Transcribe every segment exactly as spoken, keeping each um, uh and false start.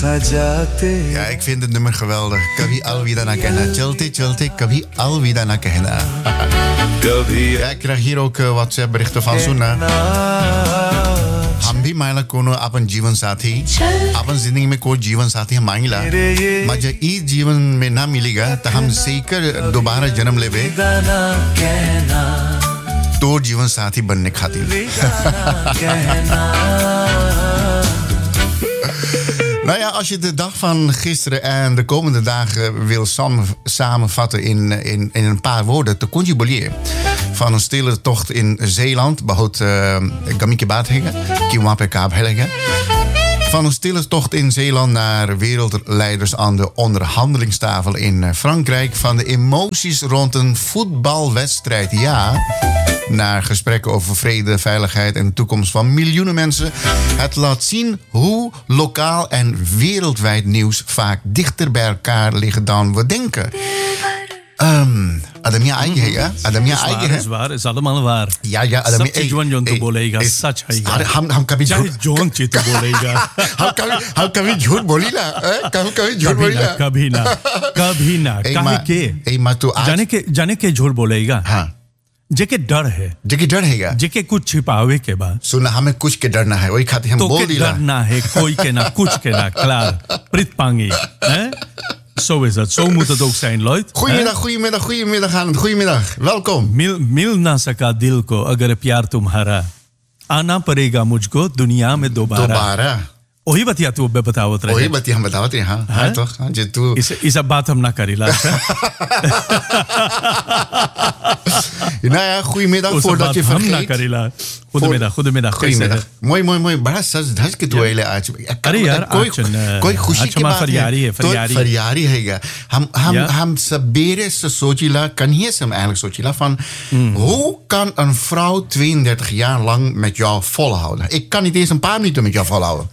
Ja, ik vind het nummer geweldig. Kabhi alvida na kehna. Chalte, chalte, kabhi alvida na kehna. Ja, ik krijg hier ook uh, WhatsApp-berichten van Suna. हम भी मांगला कोनो अपन जीवन साथी अपन जिंदगी में कोई जीवन साथी हम मांगला मगर इस जीवन में ना मिलेगा तो हम सीकर दोबारा जन्म लेवे तो जीवन साथी बनने खातिर Nou ja, als je de dag van gisteren en de komende dagen wil sam- samenvatten in, in, in een paar woorden, te kon je bolier. Van een stille tocht in Zeeland, behoud Gamike Baathegen, Kiwape Kaap Helgen. Van een stille tocht in Zeeland naar wereldleiders aan de onderhandelingstafel in Frankrijk. Van de emoties rond een voetbalwedstrijd, ja, naar gesprekken over vrede, veiligheid en de toekomst van miljoenen mensen. Het laat zien hoe lokaal en wereldwijd nieuws vaak dichter bij elkaar liggen dan we denken. Um, Adam ya आएगी है क्या? Adam ya आएगी है? इस बार इस आलम वार या या Adam सब चीज़ जो तो बोलेगा सच है अरे हम हम कभी चाहे जोन चीज़ तो बोलेगा हम कभी हम कभी झूठ बोली ना कभी कभी झूठ बोली ना कभी ना कभी ना कभी के ए मा तू जाने के जाने के झूठ बोलेगा हाँ जेके डर है जेके डर है क्या जेके कुछ छिपावे के बाद सुना हमें कुछ के डरना है वही खाते हम तो बोल दिला डरना है कोई के ना कुछ के ना क्लार प्रीत पांगी हैं Zo is het. Zo moet het ook zijn, Lloyd. Goedemiddag, goedemiddag, goedemiddag aan het. Goedemiddag, welkom. Mil, mil na saka dil ko agar pyar tumhara. Aana parega mujhko दुनिया में दोबारा. दोबारा. वही बतिया तू अब बतावत रहे. वही बतिया हम बतावत रहे हाँ हाँ तो हाँ जे तू इस इस बात हम ना करी last. Nou ja, goedemiddag voordat je vergeet. हम ना करी last. Goedemiddag, goedemiddag. Goedemiddag. Mooi, mooi, mooi. बड़ा सज धज के तू आइले आज. अरे यार कोई कोई खुशी की बात फरियारी है फरियारी फरियारी हैगा. हम हम हम सबेरे से सोचिला कन्हे से हम eigenlijk सोचिला van hoe kan een vrouw tweeëndertig jaar lang met jou volhouden? Ik kan niet eens een paar minuten met jou volhouden.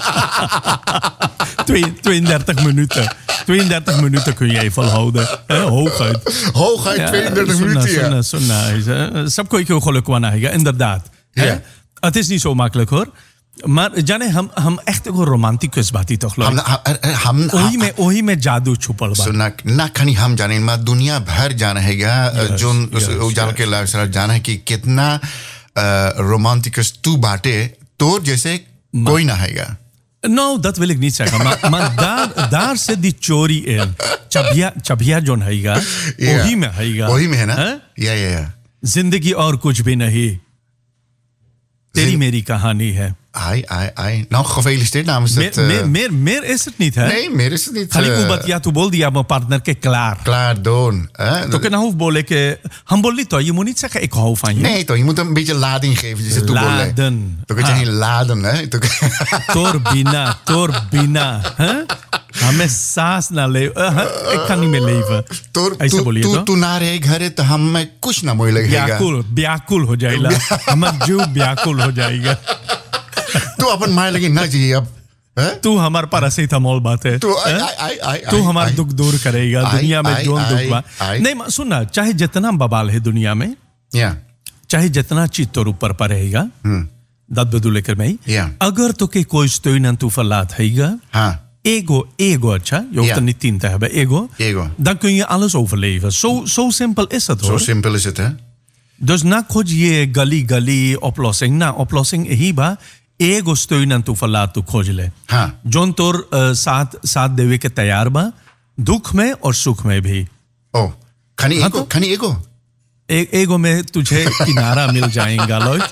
tweeëndertig minuten. tweeëndertig minuten kun jij volhouden. He, hooguit. Hooguit ja, tweeëndertig minuten, ja. Zo nice. Sabko ik ook geluk wana है inderdaad. Ja. Het is niet zo makkelijk hoor. Maar जाने हम हम echt een romantiek is बात ही तो खलो. हम हम ओही में ओही में जादू छुपल बा. सुना ना खनी हम जाने मा दुनिया भर जाना है क्या जो उजाल के लाग जाना है कि कितना रोमांटिकस तू बाटे तो जैसे कोई ना है क्या. Nou, dat wil ik niet zeggen. Maar, maar daar, daar zit die chori in. Chabia, chabia John Haiga. Ohi में Haiga. Ohi में है ना? या या या. जिंदगी और कुछ भी नहीं. तेरी मेरी कहानी है. Ai, ai, ai. Nou, gefeliciteerd namens meer, het... Uh... Meer, meer, meer is het niet, hè? Nee, meer is het niet. खाली वो बतिया तू बोल दिया अपने पार्टनर के klaar. Klaar doen. Uh, तो कहना होफ बोले के हम बोली तो ये moet niet zeggen ik hou van je. Nee, toch? Je moet een beetje lading geven. Dus laden. Toch kan je geen laden, hè? Tor bina, tor bina. हमें सांस ना ले ik kan niet meer leven. ऐसे बोलिए तो तू ना रहे घर तो हमें कुछ ना मोई लगेगा. व्याकुल व्याकुल हो जाएगा. हमारा जीव व्याकुल हो जाएगा. तू अपन मार लगे ना चाहिए अब. तू हमारा पैरासीटामोल बात है. तू हमारा दुख दूर करेगा दुनिया में जो दुख बा. नहीं सुनना चाहे जितना बवाल है दुनिया में. चाहे जितना चित्तोर ऊपर पर रहेगा. Dat bedoel ik ermee. अगर तो के कोई steun en toeverlaat हैगा. Ego, ego, tja. Je hoeft ja. er niet tien te hebben. Ego. Ego. Dan kun je alles overleven. Zo, zo simpel is het, hoor. Zo simpel is het, hè? Dus na kod je gali gali oplossing. Na oplossing hiba ego steun en toeverlaat to खोजले. हाँ. जोन तोर साथ साथ देवे के तैयार बा दुख में और सुख में भी. ओ. खानी हाँ ego. खानी ego. ए, ego में तुझे किनारा मिल जाएगा लॉयड.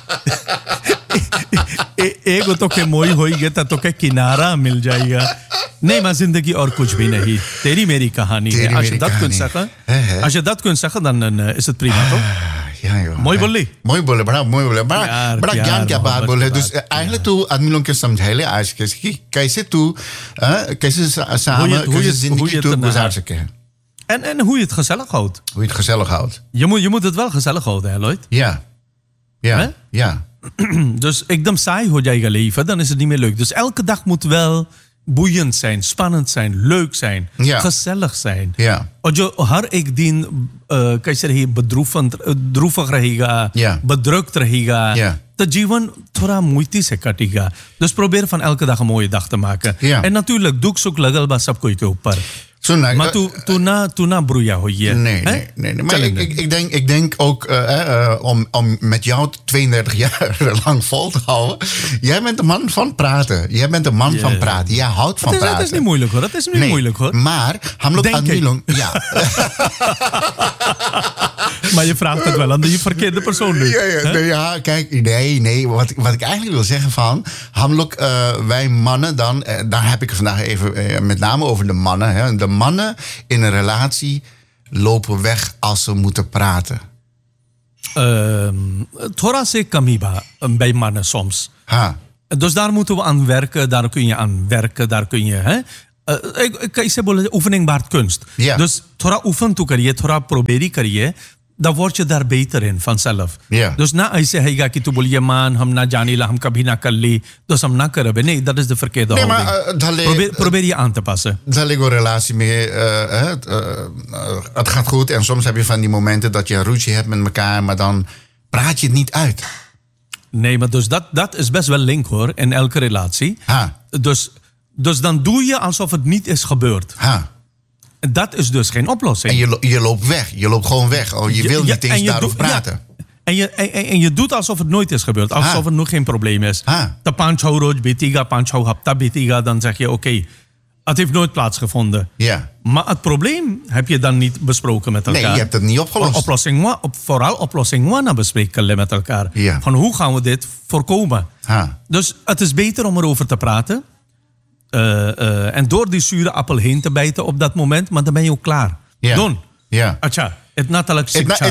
एगो तो के मोई होएगा तो के किनारा मिल जाएगा. Nee, maar zindagi or kuch bhi nahi. Teri meri kahani hai. Als je dat kunt zeggen, als je dat kunt zeggen, dan uh, is het prima, toch? Ja, joh. Mooi बोली. मोई बोले बड़ा मोई बोले बड़ा बड़ा ज्ञान क्या बात बोले. Dus eigenlijk तू आदमी लोग के समझाए ले आज के कि कैसे तू कैसे samen कैसे जिंदगी तू गुजार सके हैं. En, en hoe je het gezellig houdt. Hoe je het gezellig houdt. Je moet, je moet het wel gezellig houden, hè, Lloyd? Ja. Ja. He? Ja. Dus एकदम saai हो जाएगा leven, dan is het niet meer leuk. Dus elke dag moet wel boeiend zijn, spannend zijn, leuk zijn, ja. gezellig zijn. Ja. Ojo har ek din uh, kaise rahi bedroefend droevig रहेगा, ja. bedrukt रहेगा. Ja. De जीवन थोड़ा मोती से कटेगा. Dus probeer van elke dag een mooie dag te maken. Ja. En natuurlijk दुख सुख लगल बा सब कोई के ऊपर. Sunna, maar tu, tu na, tu na broeia hoor. Nee, nee, nee, nee. Maar ik, ik, ik, denk, ik denk ook uh, uh, om, om met jou tweeëndertig jaar lang vol te houden. Jij bent een man van praten. Jij bent een man yeah. van praten. Jij houdt van dat is, praten. Dat is niet moeilijk hoor. Dat is niet nee, moeilijk hoor. Maar, hamlok admilong. Ja. Maar je vraagt het wel aan de verkeerde persoon nu. Ja, ja, nee, ja, kijk, nee, nee. Wat, wat ik eigenlijk wil zeggen van... Hamlok, uh, wij mannen dan... Uh, daar heb ik het vandaag even uh, met name over de mannen. Hè. De mannen in een relatie lopen weg als ze moeten praten. Thora se kami ba bij mannen soms. Ha. Dus daar moeten we aan werken. Daar kun je aan werken. Daar kun je... Hè? Uh, ik, ik, ik zeg oefening baart kunst. Ja. Dus thora oefen toe kariye, thora proberi kariye. Dan word je daar beter in vanzelf. Ja. Dus na aise हैगा कि तू बोलिए मान हम ना जाने ला हम कभी ना कर ली dus हम ना करें nee dat is de verkeerde nee, houding. Maar, uh, dale, probeer, probeer je aan te passen. Daar ligt een relatie mee. Uh, uh, uh, het gaat goed en soms heb je van die momenten dat je een ruzie hebt met elkaar, maar dan praat je het niet uit. Nee, maar dus dat, dat is best wel link hoor in elke relatie. Ha. Dus, dus dan doe je alsof het niet is gebeurd. Ha. Dat is dus geen oplossing. En je, je loopt weg. Je loopt gewoon weg. Oh, je wil niet ja, eens daarover doe, praten. Ja. En, je, en, en je doet alsof het nooit is gebeurd. Alsof ha. het nog geen probleem is. De panchou rood betiga, panchou hapta betiga. Dan zeg je oké, okay, het heeft nooit plaatsgevonden. Ja. Maar het probleem heb je dan niet besproken met elkaar. Nee, je hebt het niet opgelost. Oplossing, op, vooral oplossing one bespreken met elkaar. Ja. Van hoe gaan we dit voorkomen? Ha. Dus het is beter om erover te praten. Uh, uh, en door die zure appel heen te bijten op dat moment, maar dan ben je ook klaar. Ja. Don. Ja. Acha, het natelijk शिक्षा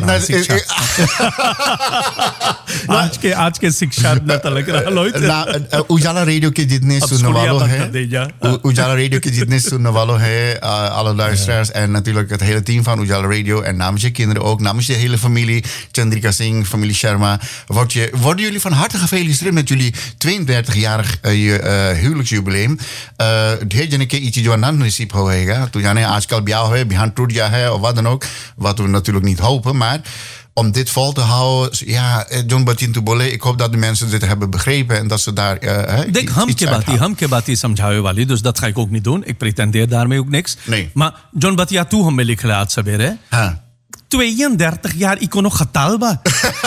आज के आज के शिक्षा natelijk रहा Ujala Radio के जितने सुनने वालों हैं Ujala Radio के जितने सुनने वालों हैं alle luisteraars en natuurlijk het hele team van Ujala Radio en namens je kinderen ook, namens je hele familie Chandrika Singh, familie Sharma, word je, worden jullie van harte gefeliciteerd met jullie tweeëndertig-jarig uh, uh, huwelijksjubileum. ढेर जने के इची जो आनंद नसीब होएगा तो जाने आजकल ब्याह है बिहान टूट गया है और wat dan ook, wat we natuurlijk niet hopen, maar om dit vol te houden, ja, John Batin Tubole, ik hoop dat de mensen dit hebben begrepen en dat ze daar uh, Dek, ham ke bati, ham ke bati samjhawe wali, dus dat ga ik ook niet doen. Ik pretendeer daarmee ook niks. Nee. Maar John Batia toe hem wil ik gelaat sabere. Ha. tweeëndertig jaar, ik kon nog getal ba.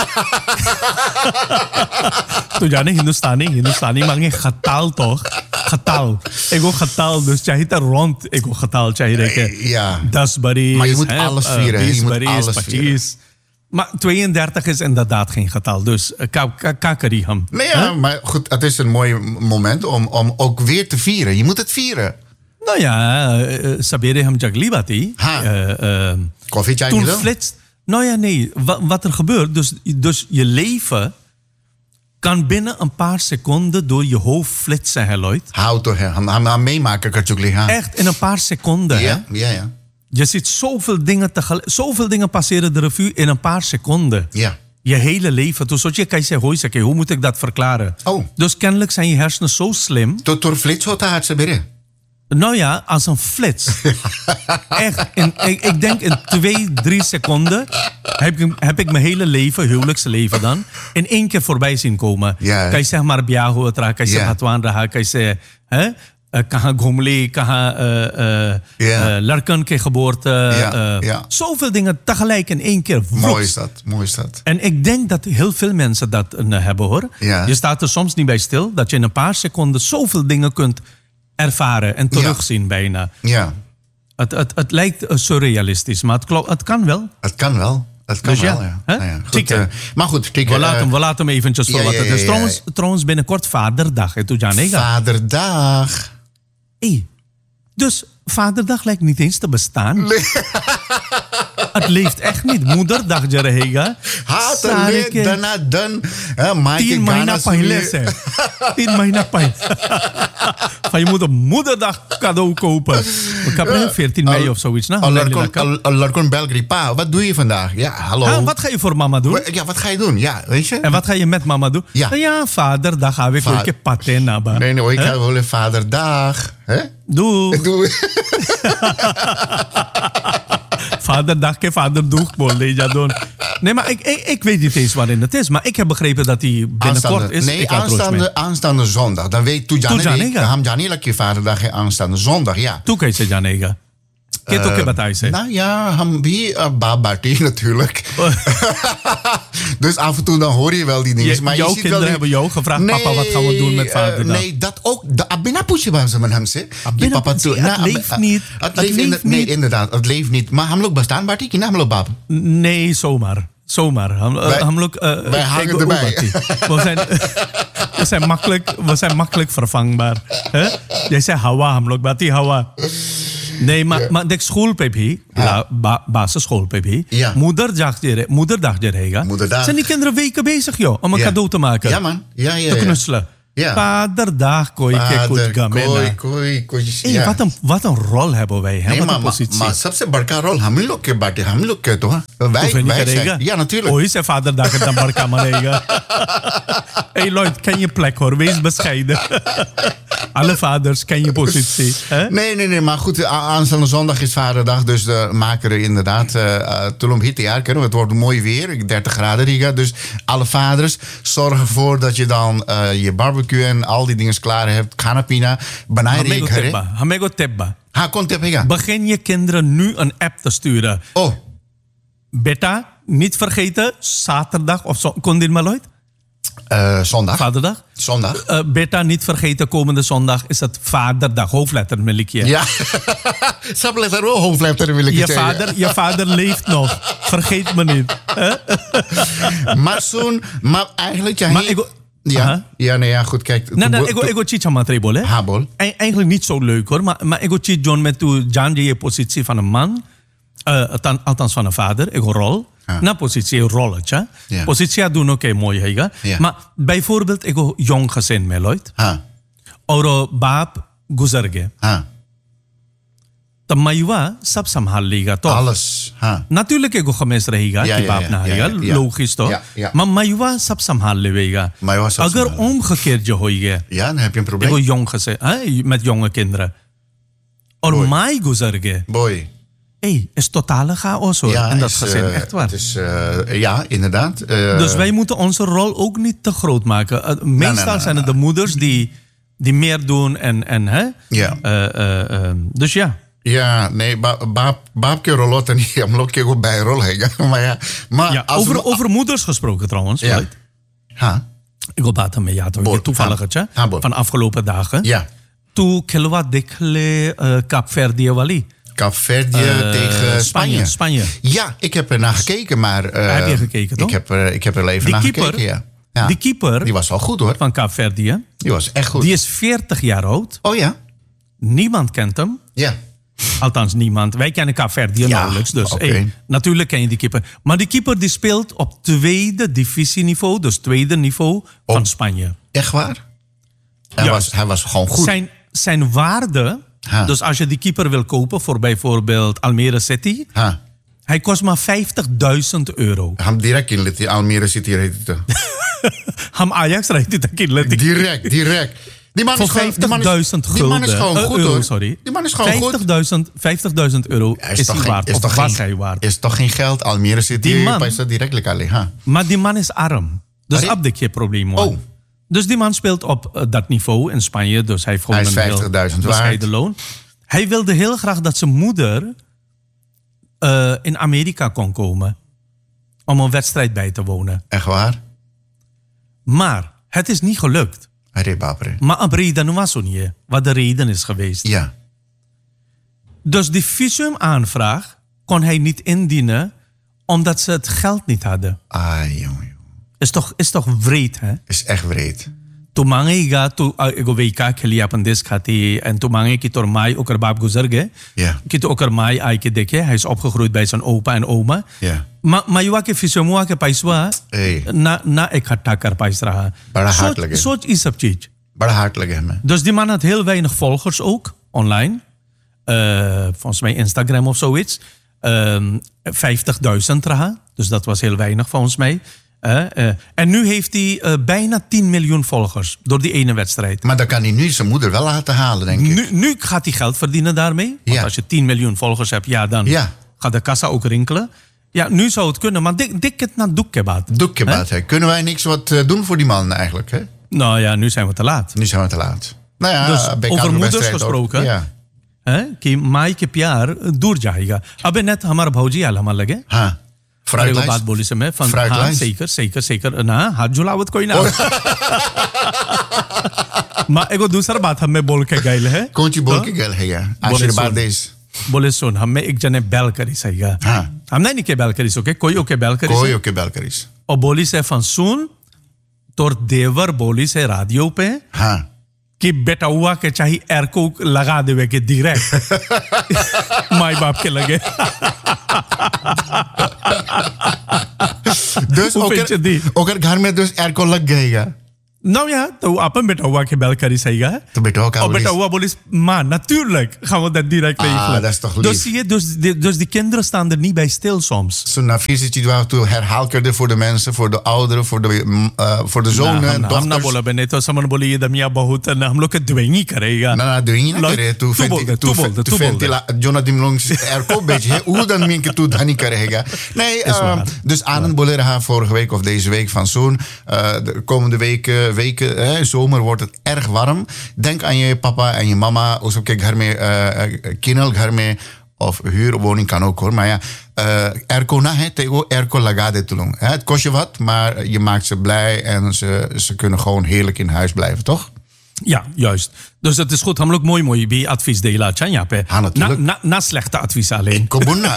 तो जाने हिंदुस्तानी हिंदुस्तानी मांगे खताल तो खताल एगो खताल dus चाहिए तो rond एगो खताल चाहिए रहे ja दस बरी maar je moet alles vieren uh, je moet alles vieren maar tweeëndertig is inderdaad geen getal dus kakari ham nee ja huh? Maar goed het is een mooi moment om om ook weer te vieren je moet het vieren nou ja sabere ham jagli bati koffie chai toen flitst nou ja nee wat, wat er gebeurt dus dus je leven kan binnen een paar seconden door je hoofd flitsen, hè, Lloyd? Houd toch, hè? Meemaken kan je ook echt, in een paar seconden, ja, hè? Ja, ja. Je ziet zoveel dingen tegelijk, zoveel dingen passeren de revue in een paar seconden. Ja. Je hele leven. Dus wat je kan zeggen, hoi, zeg, hoe moet ik dat verklaren? Oh. Dus kennelijk zijn je hersenen zo slim. Tot door flits wat had ze binnen. Nou ja, als een flits. Echt. In, ik, ik denk in twee, drie seconden heb ik, heb ik mijn hele leven, huwelijksleven dan, in één keer voorbij zien komen. Ja. Kan je zeg maar biaho ho tra, kan je zeg hatwan raha, kan je zeg, hè? Kaha ghomli, kaha larkan ke geboorte. Ja. Uh, ja. Zoveel dingen tegelijk in één keer. Vroeg. Mooi is dat, mooi is dat. En ik denk dat heel veel mensen dat uh, hebben hoor. Ja. Je staat er soms niet bij stil, dat je in een paar seconden zoveel dingen kunt ervaren en terugzien ja. bijna. Ja. Het, het, het lijkt surrealistisch, maar het, klopt, het kan wel. Het kan wel. Het kan dus wel, ja. ja. Nou ja. Goed, uh, maar goed, kijk, we, uh, laten, we laten hem eventjes voor ja, wat het is. Ja, ja, ja. Trouwens, trouwens, binnenkort Vaderdag. Hè, Vaderdag. Hey, dus Vaderdag lijkt niet eens te bestaan. Nee. Het leeft echt niet. Moederdag jarehega. Ha, terleed, daarna dan. Tien maanden pahile se. Tien maanden pahile. Van je moet een moederdag cadeau kopen. Ik heb uh, veertien mei of zoiets. Alarkon Belgri. Pa, wat doe je vandaag? Ja, hallo. Ah, wat ga je voor mama doen? Ja, wat ga je doen? Ja, weet je? En wat ga je met mama doen? Ja, ja vader, dan gaan we Va- een paten naba. Nee, nee, ik ga wel een vaderdag. Hè? Doe. Doe. Vaderdag, ke vader doeg, bolde je doen. Nee, maar ik, ik, ik weet niet eens waarin het is. Maar ik heb begrepen dat hij binnenkort aanstaande, is. Nee, aanstaande, aanstaande zondag. Dan weet je, Janega. Ham Janela ke vaderdag aanstaande zondag, ja. Toen kan je Janega. Ken je ook wat hij zei? Nou ja, ham wie uh, Babati natuurlijk. Dus af en toe dan hoor je wel die dingen. Je, maar jouw je kinderen wel die... hebben jou gevraagd, nee, papa, wat gaan we doen met vaderdag? Uh, nee, dat ook. Abina pusje bij hem hem ze. Papa toe. Het leeft niet. Het leeft niet. Nee, inderdaad, het leeft niet. Maar hem ook bestaan, Bartie? Kina hem ook bab? Nee, zomaar. Zomaar. Ham, uh, wij, ham ook, uh, wij hangen erbij. We zijn, we, zijn makkelijk, we zijn makkelijk vervangbaar. Huh? Jij zei hawa, ham ook bati hawa. Nee, maar, ja. maar de schoolpepi, ja. ba, basisschoolpepi, ja. moederdag, moederdag, moederdag. Zijn die kinderen weken bezig, joh, om een ja. cadeau te maken? Ja, man. Ja, ja, te knutselen. Ja. Vaderdag, kooi, kooi, kooi, kooi, kooi. Hey, wat, een, wat een rol hebben wij, hè? Nee, wat maar, een positie. Maar, सबसे बड़का rol, हम लोग के बाटे, हम लोग के तो, wij, wij zijn. Ja, natuurlijk. Ooit zei vaderdag en dan barka marega. Hé, Lloyd, ken je plek, hoor. Wees bescheiden. Alle vaders, ken je positie. Hè? Nee, nee, nee, maar goed, aanstaande zondag is vaderdag, dus de maken er inderdaad uh, tulum hitte jaar kunnen. Het wordt mooi weer, dertig graden Riga. Dus alle vaders, zorg ervoor dat je dan uh, je barbecue en al die dingen klaar hebt. Kanapina, banai tebba. Hamego tebba. Ha, kon tebba. Begin je kinderen nu een app te sturen. Oh. Beta, niet vergeten, zaterdag of zo. Kon dit maar nooit? Uh, zondag. Vaderdag? Zondag. Uh, beta, niet vergeten, komende zondag is het vaderdag. Hoofdletter wil ik je. Ja. Subletter wel hoofdletter wil ik je, je vader, je vader leeft nog. Vergeet me niet. maar zo'n... Maar eigenlijk... Ja, maar ik, ja, ja, nee, ja, goed, kijk. Nee, nee, ik go chicha matrebol, hè? Habol. Eigenlijk niet zo leuk, hoor. Maar, maar ik go chicha John met de Jan positie van een man. Uh, althans van een vader. Ik go rol. Ah. Na positie een rolletje. Yeah. Positie doen ook okay, mooi, hè? Yeah. Maar bijvoorbeeld, ik go jong gezin met Lloyd. Ah. Oro baap guzarge. Ah. De maywa sab samhal liga toch? Alles. Ha. Natuurlijk ik go gemes rehiga, ja, die baap ja, na ja, ja, ja. logisch toch? Ja, ja. Maar maywa sab samhal lewega. Agar omgekeerd je hoige. Ja, dan heb je een probleem. Ik go jong gezin, hè? Met jonge kinderen. Or mai guzarge. Boy. Hey, is totale chaos hoor. Ja, en dat is, gezin, uh, echt waar. Is, uh, ja, inderdaad. Uh, dus wij moeten onze rol ook niet te groot maken. Uh, meestal nou, nou, nou, zijn het de moeders die, die meer doen en, en hè? Ja. Uh, uh, uh, dus ja. Ja, nee, baap ke rolot en niet, omdat ik ook bij rol heen. Maar ja, maar ja, over, we, over moeders gesproken trouwens. Ja. Ha. Ik wil baten met ja, toch? Toevallig het, ja? Van afgelopen dagen. Ja. Toen kelwa dekle uh, Kaapverdië wali. Kaapverdië uh, tegen Spanje. Spanje. Ja, ik heb er naar gekeken, maar... Uh, heb je gekeken, toch? Ik heb er, ik heb er even die naar keeper, gekeken, ja. ja. Die keeper... Die was wel goed, hoor. Van Kaapverdië. Die was echt goed. Die is veertig jaar oud. Oh ja? Niemand kent hem. Ja. Althans, niemand. Wij kennen Kaapverdië ja, nauwelijks. Dus okay. hey, natuurlijk ken je die keeper. Maar die keeper die speelt op tweede divisieniveau. Dus tweede niveau oh. van Spanje. Echt waar? Hij, was, hij was gewoon goed. Zijn, zijn waarde... Ha. Dus als je die keeper wil kopen voor bijvoorbeeld Almere City... Ha. Hij kost maar vijftigduizend euro. Ham direct in Leti, Almere City reed het. Ham Ajax reed het in Leti. Direct, direct. Die man voor vijftigduizend gulden. Die man is gewoon goed, uh, hoor. Sorry. Die man is gewoon vijftigduizend, vijftigduizend euro ja, is, is hij geen, waard. Is of was geen, hij waard. Is toch geen geld? Almere City die man, is direct alleen. Ha. Maar die man is arm. Dus heb ik je probleem, hoor. Oh. Dus die man speelt op uh, dat niveau in Spanje. Dus hij heeft gewoon hij is een heel bescheiden loon. Hij wilde heel graag dat zijn moeder uh, in Amerika kon komen. Om een wedstrijd bij te wonen. Echt waar? Maar het is niet gelukt. Arre, maar een reden was er niet. Wat de reden is geweest. Ja. Dus die visumaanvraag kon hij niet indienen. Omdat ze het geld niet hadden. Ah, jongen. Is toch, is toch wreed, hè? Is echt wreed. तू मांगेगा तू एगो वेका खेली अपन देश खाती en तू मांगे कि तोर माई ओकर बाप गुजर गए yeah. कि तू ओकर माई आई के देखे hij is opgegroeid bij zijn opa en oma yeah. maar maar युवा के फिसमुआ के पैसवा hey. ना ना इकट्ठा कर पाइस रहा बड़ा हार्ट लगे सोच ये सब चीज बड़ा हार्ट लगे हमें dus die man had heel weinig volgers ook online uh, volgens mij Instagram of zoiets uh, vijftigduizend rहा dus dat was heel weinig volgens mij Uh, uh, en nu heeft hij uh, bijna tien miljoen volgers door die ene wedstrijd. Maar dan kan hij nu zijn moeder wel laten halen, denk ik. Nu, nu gaat hij geld verdienen daarmee. Want ja. als je tien miljoen volgers hebt, ja, dan ja. gaat de kassa ook rinkelen. Ja, nu zou het kunnen, maar dik, dik het naar doekkebaat. Doekkebaat, hè? Kunnen wij niks wat uh, doen voor die man eigenlijk, hè? Nou ja, nu zijn we te laat. Nu zijn we te laat. Nou ja, dus bij over moeders gesproken. Ook, ja. कि माई के प्यार दूर जाएगा अबे नेट हमारा भौजी आल हमार लगे हाँ फ्राइड बात बोली से मैं हाँ सही कर सही कर सही कर ना हाथ झुलावत कोई ना माँ एगो दूसरा बात हमें बोल के गए है कौन सी बोल के गए है यार आशीर्वाद देश बोले सुन हमें एक जने बैल करी सही है हाँ हम नहीं के बैल करीस ओके कोई ओके बैल करीस कोई ओके बैल करीस और बोली से फन सुन तोर देवर बोली से रेडियो पे हाँ कि बेटा हुआ के चाहिए एर को लगा देवे के डायरेक्ट माई बाप के लगे dus ओकर घर में dus एर को लग गएगा Nou ja, toen अपन बेटा हुआ के बैल करी सही है तो बेटा हुआ बेटा हुआ बोली maar natuurlijk gaan we dat direct regelen. Ah, dat is toch lief. Dus zie je, dus, dus die kinderen staan er niet bij stil soms. Zo'n visitje waar toe herhaal करदे voor de mensen, voor de ouderen, voor de uh, voor de zonen, dochters. हम ना बोला बने तो समन बोली ये दमिया बहुत ना हम लोग के द्वेंगी करेगा. ना ना द्वेंगी ना करे तू फेंटी तू तू फेंटी जोना दिमलोंग er को बेचे hoe dan min ke tu dhani करेगा. Nee, uh, dus Anand बोले रहा vorige week of deze week van zo'n uh, de komende weken weken, hè, zomer wordt het erg warm. Denk aan je papa en je mama. Usopke घर में किनल घर में of huurwoning kan ook hoor. Maar ja, uh, airco na है tego airco लगा दे तू लोग. Het kost je wat, maar je maakt ze blij en ze, ze kunnen gewoon heerlijk in huis blijven, toch? Ja, juist. Dus het is goed. हम लोग mooi mooi भी advies देला अच्छा यहाँ पे. हाँ natuurlijk. ना ना slechte advies alleen. Kobuna.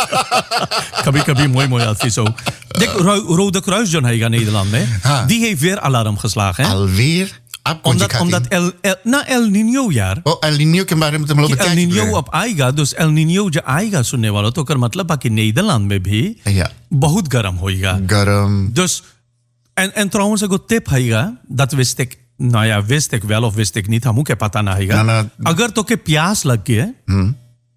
कभी कभी mooi mooi advies ook. Dik Rode Kruis John Heiga Nederland mee. Die heeft weer alarm geslagen. Hè? Alweer? Omdat, omdat El, El, na El Niño jaar. Oh, El Niño के बारे में तुम लोग El Niño अब आएगा तो El Niño जो आएगा सुनने वाला तो कर मतलब बाकी Nederland में भी ja. बहुत गर्म होएगा. गर्म. Dus en en trouwens एक tip हैगा dat wist ik. Nou ja, wist ik wel of wist ik niet. हमू के पता ना हैगा. ना, ना, अगर तो के प्यास लग गई है. Hmm.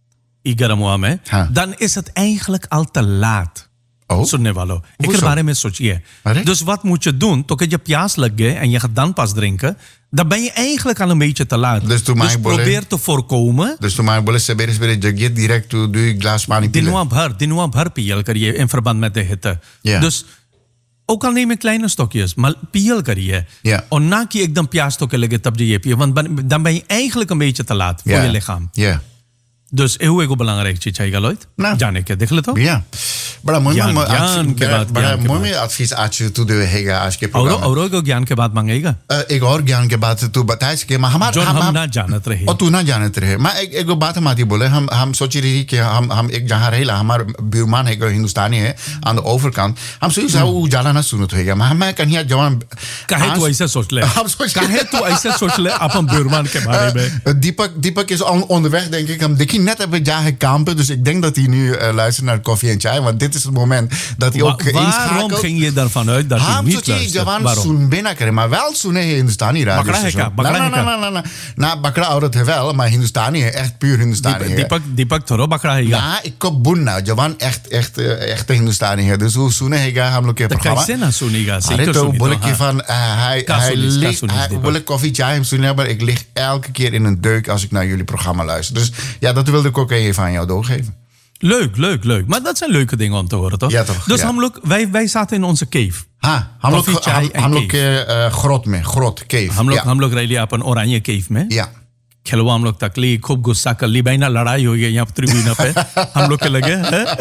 ई गर्म हुआ में. हाँ. Dan is het eigenlijk al te laat. Oh. सुनने वालों ik er बारे में सोचिए dus wat moet je doen तो je प्यास लग गए en je gaat dan pas drinken dan ben je eigenlijk al een beetje te laat dus, dus probeer te voorkomen dus तुम्हारे बोले सवेरे सवेरे जगिए direct to doe एक glaas पानी पी ले दिनवा भर दिनवा भर पियल करिए in verband met de hitte yeah. dus ook al neem je kleine stokjes maar piel kariye yeah. en na ki ekdam प्यास तो के लगे तब je पिए want dan ben je eigenlijk een beetje te laat yeah. voor je lichaam yeah. dus एगो एगो belangrijk चीज है गलोइत जाने के देख ले तो या बड़ा मुहिम बड़ा बड़ा मुहिम एडवाइस आज तू दे हैगा आज के प्रोग्राम और और को ज्ञान के बात मांगेगा एक और ज्ञान के बात तू बताए कि हमारा हम हम ना जानत रहे और तू ना जानत रहे मैं एक एक बात हम आती बोले हम हम सोच रही कि हम हम एक जहां रहेला हमार बुरमान है हिंदुस्तानी है ऑन द ओवरकाउंट हम सोच रहा वो जाला ना सुनत होएगा मैं मैं कन्या जवान काहे तू ऐसे सोच ले हम सोच काहे तू ऐसे सोच ले अपन बुरमान के बारे में दीपक दीपक is onderweg denk ik hem Dikkie net hebben jagen kampen dus ik denk dat hij nu uh, luistert naar koffie en chai want dit is het moment dat hij Wa- ook inschakelt. Waarom ging je daarvan uit dat hij niet luistert? Waarom? Binnen krijgen, maar wel zo'n Hindustani radio. Bakra है क्या? Bakra है क्या? ना ना ना ना bakra औरत है wel, maar Hindustani है echt puur Hindustani है. दीपक दीपक थोड़ा बकरा है ना इको बुन्ना जवान echt echt echt Hindustani है. Dus hoe सुनेगा हम लोग के programma? कैसे ना सुनेगा? अरे तो बोले कि van hij hij ligt बोले koffie chai hem सुने maar ik lig elke keer in een deuk als ik naar jullie programma luister. Dus ja, dat wilde ik ook even aan jou doorgeven. Leuk, leuk, leuk. Maar dat zijn leuke dingen om te horen, toch? Ja, toch? Dus ja. Hamlook, wij, wij zaten in onze cave. Ha, Hamlook, Hamlook uh, grot में, grot, cave. Hamlook, ja. Hamlook rally अपन ओरानिया cave में. Ja. खेलो हम लोग तकली खूब गुस्सा कर ली भाई ना लड़ाई हो गई यहाँ ट्रिब्यून पे हम लोग के लगे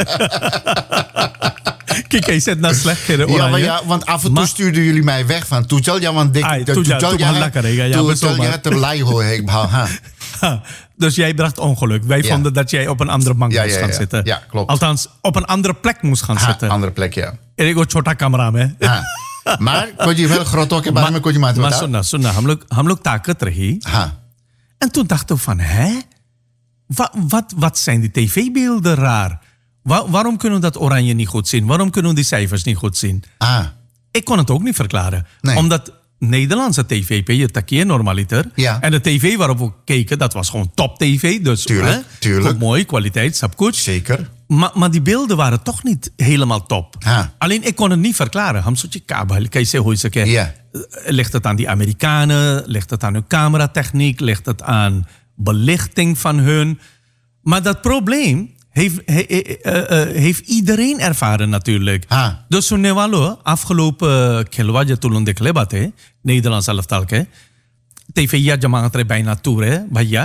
कि कैसे इतना slecht खेले ja, maar ja, want af en toe stuurden jullie mij weg van Toetel, ja, want dik Toetel, ja, Toetel, ja, te blij hoor ik, ha. Ja, dus jij bracht ongeluk. Wij ja. vonden dat jij op een andere bank ja, moest ja, gaan ja. zitten. Ja, klopt. Althans, op een andere plek moest gaan ha, zitten. andere plek, ja. En ik was chota camera में. Maar kon je wel groot ook hebben, maar kon je maar Maar सुनना सुनना हम लोग हम लोग ताकत रही. Ha. En toen dachten we van, hè? Wat, wat, wat zijn die tv-beelden raar? Wa- waarom kunnen we dat oranje niet goed zien? Waarom kunnen we die cijfers niet goed zien? Ah. Ik kon het ook niet verklaren. Nee. Omdat Nederlandse tv, je takier normaliter. Ja. En de tv waarop we keken, dat was gewoon top tv. Dus, tuurlijk, hè, tuurlijk. Ook mooi, kwaliteit, sabkoets. Zeker. Maar, maar die beelden waren toch niet helemaal top. Ha. Alleen ik kon het niet verklaren. Ham soort je kabel, kan je zeggen hoe je het Ja. Ligt het aan die Amerikanen? Ligt het aan hun cameratechniek? Ligt het aan belichting van hun? Maar dat probleem heeft, he, he, uh, uh, heeft iedereen ervaren natuurlijk. Ha. Dus toen we afgelopen kilwaje toen de klebate, Nederlands elftal ke, tv ja jamaat er bijna toe hè, bhaiya.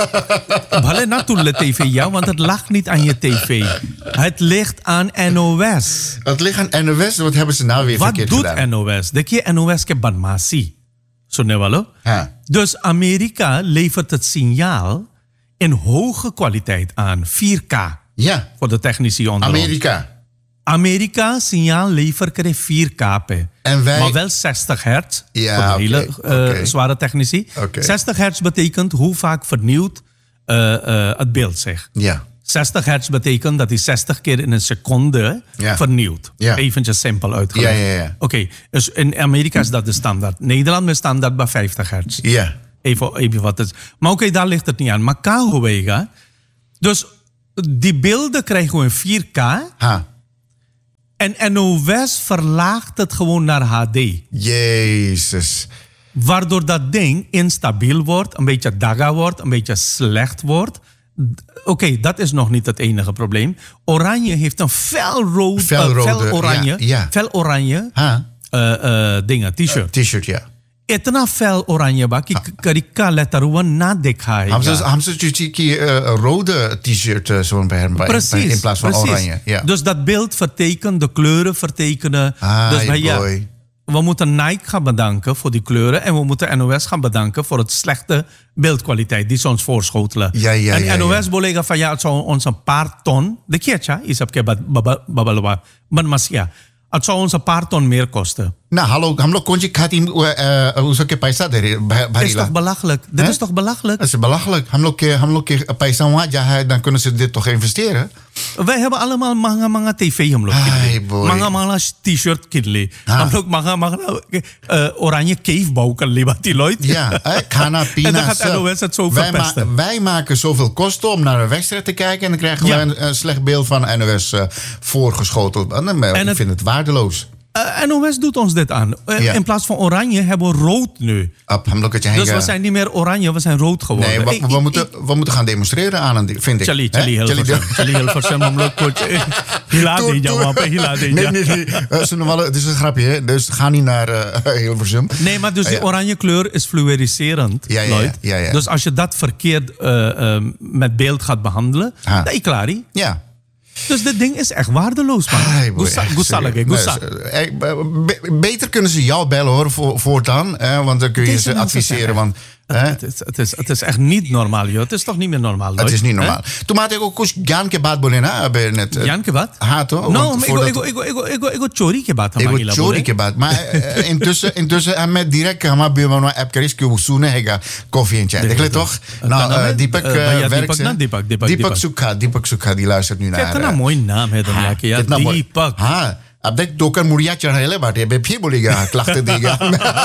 Bhale na toele tv ja, want het lag niet aan je tv. Het ligt aan N O S. Het ligt aan N O S, wat hebben ze nou weer Wat verkeerd doet gedaan? N O S? De keer N O S ke badmasi. Zo nevalo. Ha. Dus Amerika levert het signaal in hoge kwaliteit aan, vier K. Ja. Voor de technici onder ons. Amerika. Amerika signaal levert er vier K. En wij... Maar wel zestig hertz. Ja, voor de hele oké, uh, oké. zware technici. Oké. zestig hertz betekent hoe vaak vernieuwt uh, uh, het beeld zich. Ja. zestig hertz betekent dat hij zestig keer in een seconde Ja. vernieuwt. Ja. Eventjes simpel uitgelegd. Ja, ja, ja. Oké, okay, dus in Amerika is dat de standaard. Nederland is standaard bij vijftig hertz. Ja. Even, even wat het is. Maar oké, okay, daar ligt het niet aan. Maar K-Wega. Dus die beelden krijgen we in vier K. Ha. En N O S verlaagt het gewoon naar H D. Jezus. Waardoor dat ding instabiel wordt, een beetje daga wordt, een beetje slecht wordt. Oké, okay, dat is nog niet het enige probleem. Oranje heeft een felrood, Felrode, uh, fel oranje, ja, ja. fel oranje Ha. uh, uh, dingen, t-shirt. Uh, t-shirt, ja. Itna fel oranje ba ki karika letterwan na dikhayega. Haben ze een uh, rode t-shirt uh, zo bij hem bij, Precies, in plaats van precies. oranje. Ja. Dus dat beeld vertekent, de kleuren vertekenen. Ah, dus wij, ja, boy. we moeten Nike gaan bedanken voor die kleuren. En we moeten N O S gaan bedanken voor het slechte beeldkwaliteit die ze ons voorschotelen. Ja, ja, en ja, N O S ja. bolega van ja, het zou ons een paar ton. De keertje is op ke babalawa. Maar masia. Het zou ons een paar ton meer kosten. Nou, hallo, हम लोग कौन सी खाती उसके पैसा दे रहे Dat is toch belachelijk? Dit is toch belachelijk? Dat is belachelijk. हम लोग के हम लोग के पैसा वहाँ जा है, dan kunnen ze dit toch investeren? Wij hebben allemaal mga mga tv हम लोग Ay, boy. mga mga t-shirt kidli. Ah. हम लोग mga mga uh, oranje cave bouw kan libati Lloyd. Ja, hè, Ghana, Pina. En dan gaat N O S het zo wij, verpesten. ma- wij maken zoveel kosten om naar een wedstrijd te kijken en dan krijgen Ja. we een, een slecht beeld van N O S uh, voorgeschoteld. En dan, uh, En ik het- vind het waardeloos. Uh, N O S doet ons dit aan. Uh, Ja. In plaats van oranje hebben we rood nu. Op, हम लोग के Dus चाहेंगे- we zijn niet meer oranje, we zijn rood geworden. Nee, we, Ik- we, ik- moeten, ik- we moeten gaan demonstreren aan een ding, vind ik. Chali, Hè? chali, heel Chali- versem. Chali, heel versem. हम लोग कुछ हिला Toe- दीजिए toe- वहाँ पे, हिला Nee, दीजिए. nee, nee. Uh, ze noemen wel- het is een grapje, hè? Dus ga niet naar uh, Hilversum. Nee, maar dus die Ja. oranje kleur is fluoriserend, Ja, ja, Lloyd. ja, ja. Dus als je dat verkeerd uh, uh, met beeld gaat behandelen, Ah. dan is klaar. Ja. Dus dit ding is echt waardeloos, man. Ai, boy, Gusta- echt Gustalag, serieus. Gusta. Nee, eh, eh, be- beter kunnen ze jou bellen hoor, voor, voortaan. Eh, want dan kun je Deze ze mensen adviseren. zijn- Want, Het, hè, het, is, het, is, het is echt niet normaal, joh. Het is toch niet meer normaal, het Lloyd? is niet Hè? normaal. Toen maakte ik ook kus Jan ke baat bolen na, ben je net. eh, Janke, wat? Ha, toch? No, Want maar voordat- ik ik ik ik ik ik chori ke baat Ik hamagi wil la chori ke baat. Maar eh, intussen, intussen en met direct hama buurman app karis ke usune hega koffie en chat. Ik let toch? Nou, nou, eh, Deepak eh, eh, Bhaiya werkt Deepak ze. na, Deepak, Deepak, Deepak Deepak. Sukha, Deepak Sukha, die luistert nu naar. कितना eh, मोई नाम है दुनिया के यार कितना मोई- दीपक हाँ अब देख टोकन मुड़िया चढ़ाएले बाटे बे फिर बोलेगा क्लाखते देगा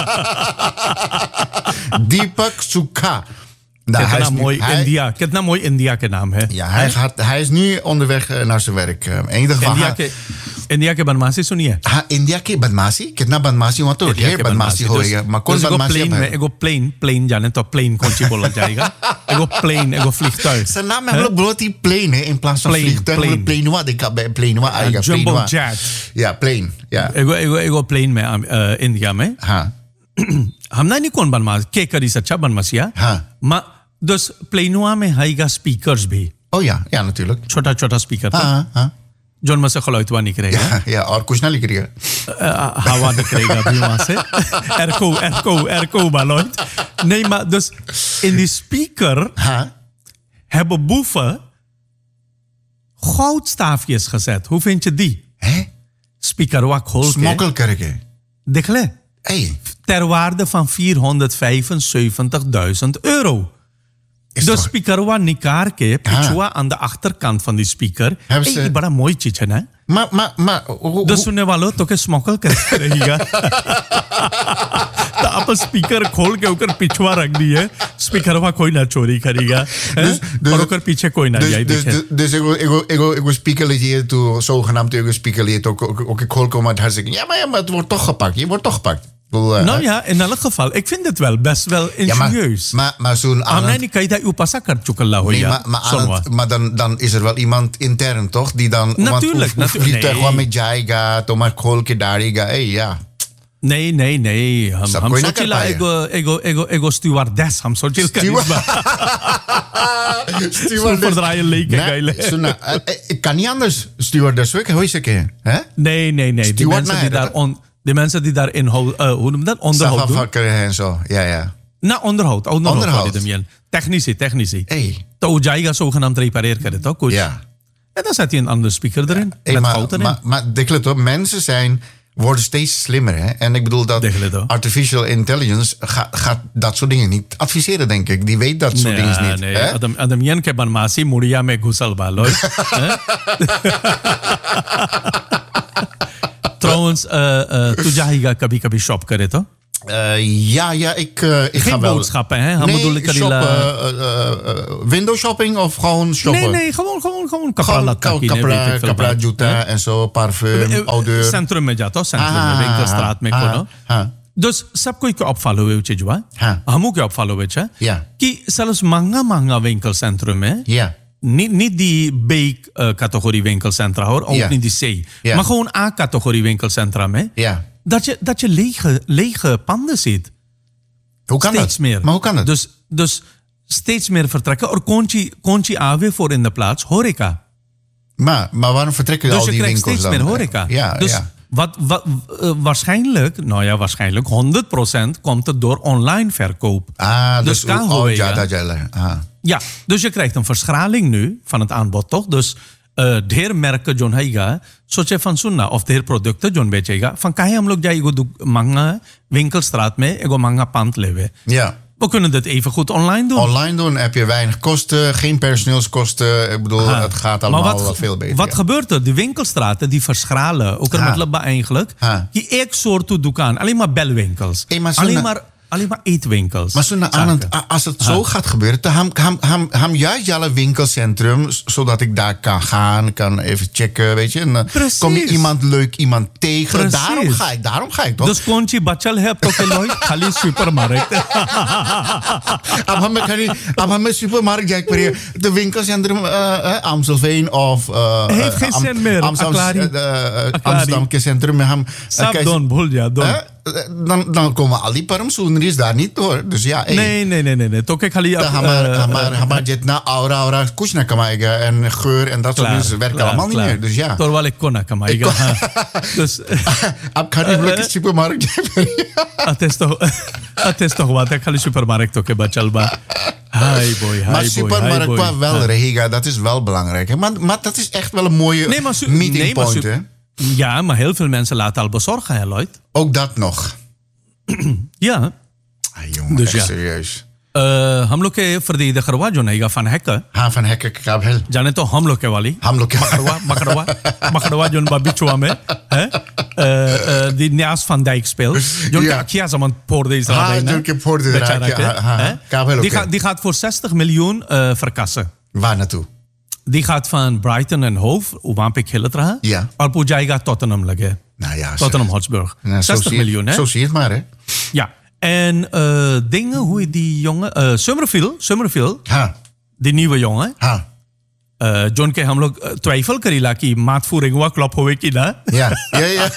दीपक सुखा Nou, hij कितना is nu- मोई hij- इंडिया कितना मोई इंडिया के नाम है Ja, hij, gaat, hij is nu onderweg eh, naar zijn werk. Eh, In ieder geval. India hij- के इंडिया के बनवासी सुनिए हाँ इंडिया के बदमाशी कितना बदमाशी हुआ तो इंडिया ढेर के बदमाशी होएगा dus, मकोन dus एगो बदमाशी प्लेन में एगो प्लेन प्लेन जाने तो प्लेन कौन सी बोला जाएगा एगो प्लेन एगो vliegtuig zijn naam hebben we bloot die plane hè, in plaats van Plane, vliegtuig plane. plane plane wat ik heb plane wat Een jumbo jet ja plane ja एगो एगो एगो प्लेन में uh, इंडिया में हाँ हमने नहीं कौन बनवा के करी सच्चा बनवासिया हाँ मा dus प्लेनुआ में आएगा स्पीकर्स भी oh ja ja natuurlijk छोटा छोटा स्पीकर हाँ हाँ John में से geluid वहाँ निकलेगा. Ja, ja, और कुछ ना निकलेगा. हवा निकलेगा भी वहाँ से. Erko, erko, erko geluid. Nee, maar dus in die speaker huh? hebben boeven goudstaafjes gezet. Hoe vind je die? Hè? Speaker wat holke. Smokkelkerken. Dekle. Hey. Ter waarde van vierhonderdvijfenzeventigduizend euro. Is de toch... speaker wa nikar ke pichwa aan de achterkant van die speaker. Hey, ze... hey, bada mooi chiche na. Maar, maar, maar... De सुनने वालों तो के स्मोकल कर रहेगा. तो आप स्पीकर खोल के ऊपर पिछवा रख दिए. स्पीकर वा कोई ना चोरी करेगा. और ऊपर पीछे कोई ना जाए देखे. Dus, dus ego, ego, ego, ego speaker hier toe, zogenaamd ego speaker hier ook ook ik hoor komen uit ja, maar ja, maar het wordt toch gepakt. Je wordt toch gepakt. Uh, nou ja, in elk geval, ik vind het wel best wel ingenieus. Ja, maar, maar, maar zo'n aan het... nee, kan je dat uw passakker chukala hoor. Nee, maar, maar, het, maar dan, dan is er wel iemand intern, toch? Die dan... Natuurlijk, want, natuurlijk. Die toch wel met Jaiga, Thomas Kolke, Dariga, hey, ja. Nee, nee, nee. Ham sochila ego, ego, ego, ego stewardess. Ham sochil karisma. Stewardess. Verdraaien leken geile. Ik kan niet anders stewardess werken, hoe is het? Nee, nee, nee. Die mensen die daar... On, De mensen die daar inhoud, uh, hoe noem dat? Onderhoud doen. En zo, ja, ja. Nou, onderhoud. Onderhoud. onderhoud. Technici, technici. Hey. To Jaiga zogenaamd repareer kan het ook, coach. Ja. En dan zet hij een andere speaker erin. Hey, met maar, goud erin. Maar, maar deklet op, mensen zijn, worden steeds slimmer. Hè? En ik bedoel dat artificial intelligence gaat, gaat dat soort dingen niet adviseren, denk ik. Die weet dat soort nee, dingen niet. Nee, nee. Adam, Adam yan ke banmasi muria me ghusal baloy. Trouwens, uh, uh, tu jahiga kabhi kabhi shop kare to? Uh, ja, ja, ik, uh, ik Geen ga wel... boodschappen, hè? Nee, shoppen, uh, uh, uh, window shopping of gewoon shoppen? Nee, nee, gewoon, gewoon, gewoon kapra kapra, kapra juta en zo, parfum, uh, odeur. Centrum में जाता हूँ, centrum में, winkelstraat में कोई ना. Dus सबको एक opvallen हुए चीज़ हुआ, हमू के opvallen हुए चीज़, कि zelfs महंगा महंगा winkelcentrum में, Niet, niet die B-categorie winkelcentra hoor, ook yeah. niet die C. Yeah. Maar gewoon A-categorie winkelcentra mee. Yeah. Dat je, dat je lege, lege panden ziet. Hoe kan steeds dat? meer. Maar hoe kan dat? Dus, dus steeds meer vertrekken. Er komt je aanweer voor in de plaats horeca. Maar, maar waarom vertrekken dus al die winkels dan? Dus je krijgt steeds meer horeca. Ja, dus ja. Wat, wat, uh, waarschijnlijk, nou ja, waarschijnlijk honderd procent komt het door online verkoop. Ah, dus, dus oh, ja, dat jij. Ah. Ja, dus je krijgt een verschraling nu van het aanbod, toch? Dus uh, de heer merken John Haiga, zoals je van Sunna, of de heer producten John Bechega, van kan je hem ook jij go manga winkelstraat mee, ego manga pand leven. Ja. We kunnen dit even goed online doen. Online doen heb je weinig kosten, geen personeelskosten. Ik bedoel, ha. het gaat allemaal wat, wat veel beter. Wat ja. gebeurt er? Die winkelstraten die verschralen. Ook er met labba eigenlijk. Ha. Die één soort toe doekan. Alleen maar belwinkels. Hey, maar alleen maar... Alleen maar eetwinkels. Maar zo aan, als het zo gaat gebeuren, dan ham, ham, ham, ham juist jouw winkelcentrum, zodat ik daar kan gaan, kan even checken, weet je. En dan kom je iemand leuk, iemand tegen. Precies. Daarom ga ik, daarom ga ik toch. Dus kon je bachal heb toch nooit khali supermarkt. Ab hame khali, ab hame supermarkt jaak per de winkelcentrum uh, Amstelveen of uh, heeft geen zin meer. Amsterdam ke centrum में हम सब don भूल जा don. Dan, dan komen al die parmsoenries daar niet door. Dus ja, hey, nee, nee, nee, nee, nee. Toch ik khali hamaar jet na aura aura kuch na kamaega en geur en dat soort dingen werken allemaal niet meer. Dus ja. Toch wel ik kon na kamaega. Dus ab khali blokke supermarkt. Het is toch het is toch wat ik khali supermarkt toch bachal ba. Hi boy, hi maar boy, supermarkt boy. qua wel Rehiga, dat is wel belangrijk. Maar, maar dat is echt wel een mooie nee, su- meeting nee, point, hè? Ja, maar heel veel mensen laten al bezorgen, hè, Lloyd? Ook dat nog. Ja. Ah, jongen, dus ja. serieus. हम लोग के verdediger हुआ जो नहीं van hacken. हाँ van hacken का भेल. जाने तो हम लोग के वाली. हम लोग के मकड़वा मकड़वा मकड़वा जो बाबिचुआ में है die Nias van Dijk speelt. जो क्या किया zaman poorde is daar. हाँ जो के poorde daar. Die gaat die gaat voor zestig miljoen uh, verkassen. Waar naartoe? Die gaat van Brighton en Hove, waar ik heel het raha. Ja. Al Pujaiga Tottenham lege. Nou ja. Tottenham Hotspur. Nou, zestig miljoen, hè? Zo zie je het maar, hè? Ja. En uh, dingen, hoe die jongen... Uh, Summerfield, Summerfield ha. die nieuwe jongen... Ha. Uh, John के हम लोग twijfel करीला कि maatvoering हुआ klop होवे कि ना ja ja ja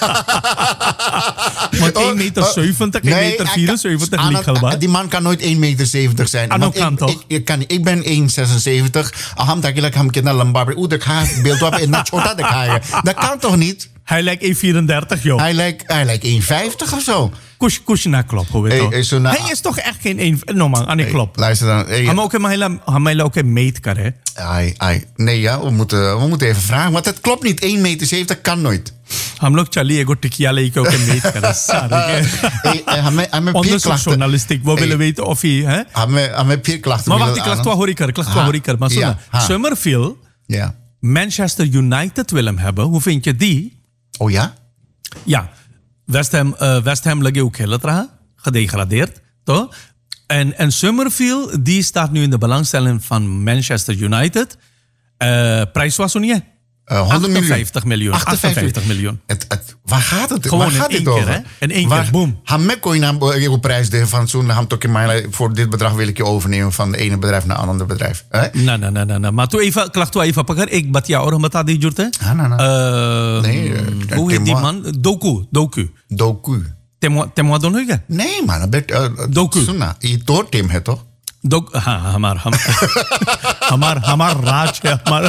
want één meter zeventig één meter vierenzeventig niet gelbaar die man kan nooit één meter zeventig zijn ah, want kan ik, toch? Ik, ik, kan, ik ben één zesenzeventig हम ताकि हम कितना लंबा है उधर खा बेल तो आप इतना छोटा दिखाएगा dat kan toch niet hij lijkt één vierendertig joh hij lijkt hij lijkt één vijftig of zo Kush kush na klop hoor hey, hey, so na, hij is toch echt geen één no man aan die hey, klop luister dan hey, हम ook maar हम hij ook meet kan hè ai ai nee ja we moeten we moeten even vragen want het klopt niet één meter zeventig kan nooit हम लोग चलिए एगो टिकिया लेके okay met करें सारे हमें हमें फिर क्लास journalistiek वो willen weten of hij hè हमें हमें फिर class maar wacht die klacht wel hoor ik er klacht wel hoor ik er maar zo Summerfield ja Manchester United wil hem hebben hoe vind je die oh ja ja West Ham uh, West Ham lagi ook heel traag gedegradeerd toch en en Summerfield die staat nu in de belangstelling van Manchester United uh, prijs was hoe niet Uh, honderd achtenvijftig miljoen. achtenvijftig miljoen. Het, het, waar gaat het? Gewoon waar gaat in dit één over? keer, hè? In één keer, boom. Hamme kon je een prijs de van zo'n ham toch in mijn voor dit bedrag wil ik je overnemen van het ene bedrijf naar het andere bedrijf. Nee, nee, nee, nee, nee. Maar toen even, klacht toen even pakken. Ik bat jou met dat die jurte. Ah, nee, nee. Uh, hoe heet die man? Doku, Doku. Doku. Temo, temo don hoor je? Nee, man. Uh, Doku. Suna. Je toort hem het toch? Dok, हाँ हमार हम हमार हमार राज है हमार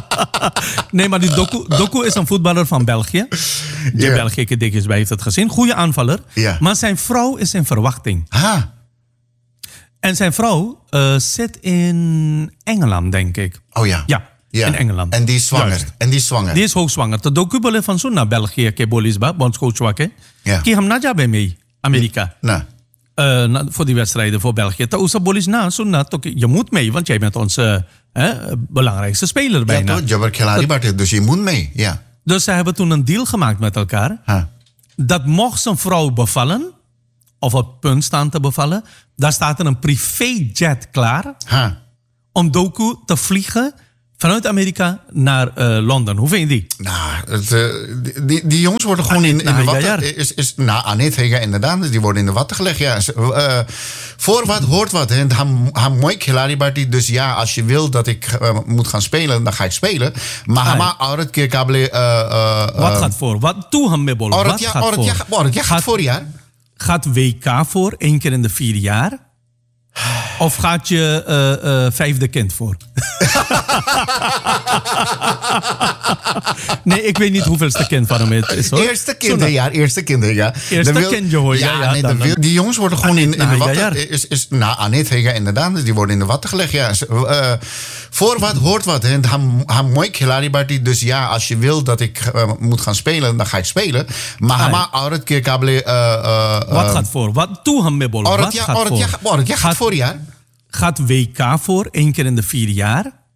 nee maar die Doku Doku is een voetballer van België die yeah. België dik is bij heeft het gezien goede aanvaller yeah. maar zijn vrouw is in verwachting ah. en zijn vrouw uh, zit in Engeland denk ik oh ja ja yeah. in Engeland en die is zwanger Juist. en die is zwanger die is hoogzwanger de Doku bolle van zo naar België ke bolisba bondscoach wake ja ki ham na jabe mee Amerika nee Uh, na, voor die wedstrijden voor België. Tausa bolis na, so na, je moet mee, want jij bent onze uh, belangrijkste speler bijna. Ja, toch? Jabbar Khelari, dus je moet mee, ja. Dus ze hebben toen een deal gemaakt met elkaar. Huh. Dat mocht zijn vrouw bevallen, of op het punt staan te bevallen, daar staat er een privéjet klaar huh. om Doku te vliegen vanuit Amerika naar uh, Londen. Hoe vind je die? Nou, het, uh, die, die jongens worden gewoon in, in nou, de watten... Ja, ja. Is, is, nou, Annette Hega inderdaad, die worden in de watten gelegd. Ja. Uh, voor wat hoort wat. Hè. Ham mooi Khelari, dus ja, als je wil dat ik uh, moet gaan spelen, dan ga ik spelen. Maar hama auret keer kabele... Wat gaat voor? Wat toe hem mee bollen? Wat ja, gaat voor? Ja, gaat, ja, gaat voor, ja. Gaat W K voor, één keer in de vier jaar? Of gaat je uh, uh, vijfde kind voor? Nee, ik weet niet hoeveelste kind van hem het is. Hoor. Eerste kinderjaar, eerste kinderjaar. Eerste wil, kindje hoor. Ja, ja, nee, dan, wil, die jongens worden gewoon in, in nou, de watten... Ja, ja. Is, is, nou, Annette Hega inderdaad, dus die worden in de watten gelegd. Ja. Uh, voor wat hoort wat. Hè. Ham mooi Khelari, dus ja, als je wil dat ik uh, moet gaan spelen, dan ga ik spelen. Maar hama auret keer kabele... Uh, uh, wat gaat voor? Wat toe hem mee bollen? Wat ja, gaat oret, voor? Ja, oret, ja, gaat voor, ja. Gaat W K voor, één keer in de vier jaar?